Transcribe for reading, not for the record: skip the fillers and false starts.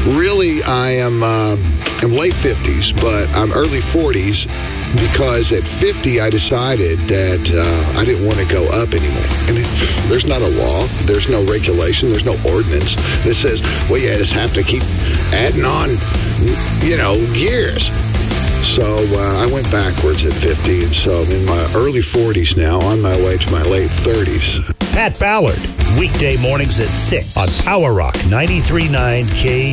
Really, I'm late 50s, but I'm early 40s because at 50 I decided that I didn't want to go up anymore. And there's not a law, there's no regulation, there's no ordinance that says, well, you just have to keep adding on, years. So I went backwards at 50, and so I'm in my early 40s now, on my way to my late 30s. Pat Ballard, weekday mornings at 6 on Power Rock 93.9 KD.